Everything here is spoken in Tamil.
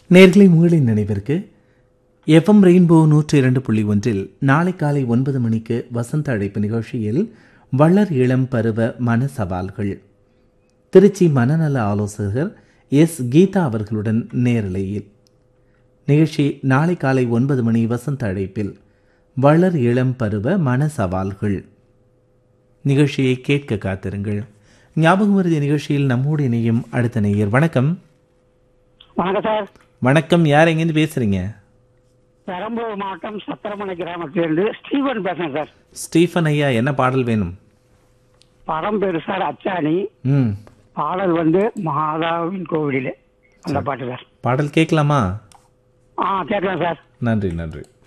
நேர்களை உங்களின் நினைவிற்கு எஃப்எம் ரெயின்போ 102.1 நாளை காலை 9 மணிக்கு வசந்த அழைப்பு நிகழ்ச்சியில் வளர் இளம் பருவ மன சவால்கள் திருச்சி மனநல ஆலோசகர் எஸ் கீதா அவர்களுடன் நேரலையில் நிகழ்ச்சி நாளை காலை 9 மணி வசந்த அழைப்பில் வளர் இளம் பருவ மன சவால்கள் நிகழ்ச்சியை கேட்க காத்திருங்கள். ஞாபகம் வருதிய நிகழ்ச்சியில் நம்மோடு இணையும் அடுத்த நேயர். வணக்கம். வணக்கம் சார். வணக்கம். யார் எங்கேருந்து பேசுறீங்க? பெரம்பலூர் மாவட்டம் சத்திரமலை கிராமத்திலிருந்து ஸ்டீவன் பேசுறேன் சார். ஸ்டீஃபன் ஐயா, என்ன பாடல் வேணும்? படம் பேரு சார் அச்சாணி. பாடல் மாதாவின் கோவிலில் அந்த பாட்டு சார். பாடல் கேட்கலாமா? கேட்கலாம் சார். நன்றி நன்றி.